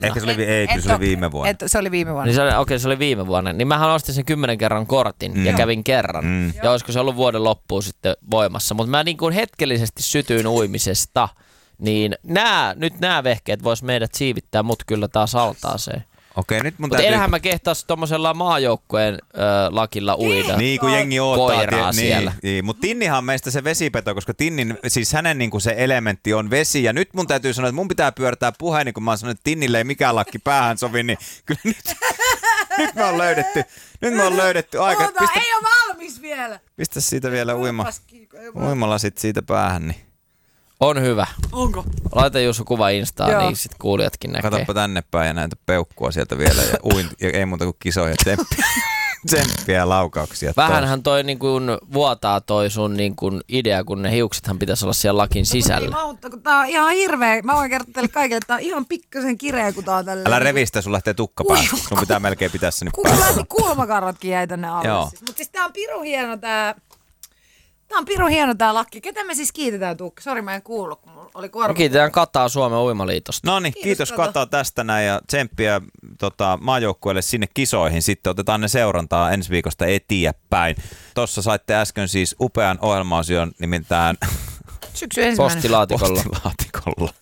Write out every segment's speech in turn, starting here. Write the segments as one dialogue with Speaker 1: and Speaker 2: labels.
Speaker 1: Ehkä se oli, se oli viime vuonna.
Speaker 2: Se oli viime vuonna.
Speaker 3: Niin se oli viime vuonna. Niin mähän ostin sen 10 kerran kortin ja kävin kerran. Ja olisiko se ollut vuoden loppuun sitten voimassa. Mutta mä niin kuin hetkellisesti sytyin uimisesta. Niin nämä vehkeet vois meidät siivittää mut kyllä taas altaaseen.
Speaker 1: Okei, nyt mun
Speaker 3: täytyy... Mutta enhän mä kehtaisi tommosella maajoukkueen lakilla uida.
Speaker 1: Niin, kun jengi odottaa.
Speaker 3: Koiraa siellä.
Speaker 1: Niin. Mutta Tinnihan on meistä se vesipeto, koska Tinnin, siis hänen niinku se elementti on vesi. Ja nyt mun täytyy sanoa, että mun pitää pyörtää puheeni, kun mä oon sanonut, että Tinnille ei mikään lakki päähän sovi. Niin kyllä nyt me on löydetty aika.
Speaker 2: Ei ole valmis vielä.
Speaker 1: Pistä siitä vielä uimalasit siitä päähän. Niin.
Speaker 3: On hyvä.
Speaker 2: Onko?
Speaker 3: Laita Jussu kuva Instaan, niin sit kuulijatkin näkee.
Speaker 1: Katsoppa tänne päin ja näitä peukkua sieltä vielä ja ei muuta kuin kisoja tsemppiä ja laukauksia.
Speaker 3: Vähänhän toi niin kuin vuotaa toi sun niin kuin idea, kun ne hiuksethan pitäisi olla siellä lakin sisällä.
Speaker 2: Kun tää on ihan hirveä. Mä voin kertoa teille kaikille, että tää on ihan pikkasen kireä, kun tää on tällä.
Speaker 1: Älä revistä, sun lähtee tukka päästä. Sun pitää melkein pitää se nyt päästä.
Speaker 2: Kulmakarvatkin jäi tänne alle. Mutta siis tää on pirun hieno tää. Tää on pirun hieno tää lakki. Ketä me siis kiitetään, Tuukka? Sori, mä en kuullut, kun mulla oli korva.
Speaker 3: Kiitetään Kataa Suomen Uimaliitosta.
Speaker 1: No niin, kiitos Kata tästä näin ja tsemppiä maajoukkueelle sinne kisoihin. Sitten otetaan ne seurantaa ensi viikosta eteenpäin. Tossa saitte äsken siis upean ohjelmaosion nimittäin
Speaker 2: syksy ensimmäinen.
Speaker 1: Postilaatikolla.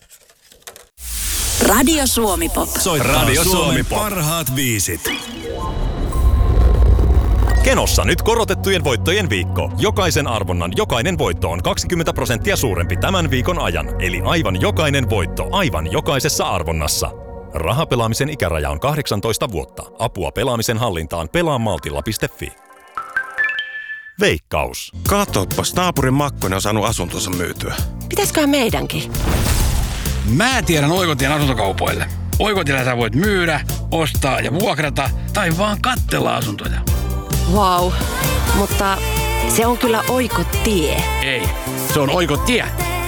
Speaker 4: Radio Suomi Pop.
Speaker 5: Radio Suomi parhaat biisit. Kenossa nyt korotettujen voittojen viikko. Jokaisen arvonnan jokainen voitto on 20% suurempi tämän viikon ajan. Eli aivan jokainen voitto aivan jokaisessa arvonnassa. Rahapelaamisen ikäraja on 18 vuotta. Apua pelaamisen hallintaan pelaamaltilla.fi. Veikkaus.
Speaker 6: Katoppas, naapurin Makkonen on saanut asuntonsa myytyä.
Speaker 4: Pitäisköhän meidänkin?
Speaker 7: Mä tiedän Oikotien asuntokaupoille. Oikotiellä sä voit myydä, ostaa ja vuokrata tai vaan katsella asuntoja.
Speaker 4: Vau, mutta se on kyllä Oikotie.
Speaker 7: Ei, se on Oikotie.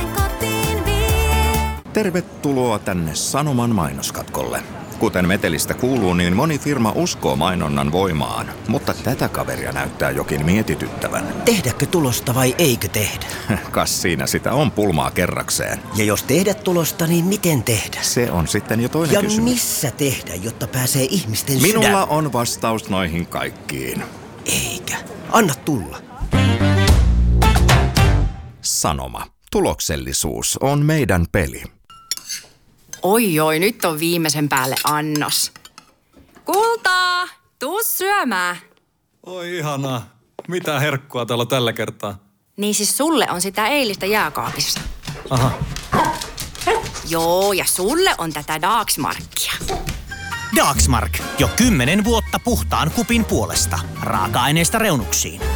Speaker 8: Tervetuloa tänne Sanoman mainoskatkolle. Kuten metelistä kuuluu, niin moni firma uskoo mainonnan voimaan, mutta tätä kaveria näyttää jokin mietityttävän.
Speaker 9: Tehdäkö tulosta vai eikö tehdä?
Speaker 8: Kas siinä sitä on pulmaa kerrakseen.
Speaker 9: Ja jos tehdä tulosta, niin miten tehdä?
Speaker 8: Se on sitten jo toinen kysymys.
Speaker 9: Ja missä tehdä, jotta pääsee ihmisten sydän?
Speaker 8: Minulla on vastaus noihin kaikkiin.
Speaker 9: Eikä. Anna tulla.
Speaker 8: Sanoma. Tuloksellisuus on meidän peli.
Speaker 10: Oi, nyt on viimeisen päälle annos. Kultaa, tuu syömään.
Speaker 11: Oi ihanaa. Mitä herkkua täällä tällä kertaa?
Speaker 10: Niin siis sulle on sitä eilistä jääkaapissa.
Speaker 11: Aha.
Speaker 10: Joo, ja sulle on tätä Dagsmarkia.
Speaker 12: Dagsmark. Jo 10 vuotta puhtaan kupin puolesta. Raaka-aineista reunuksiin.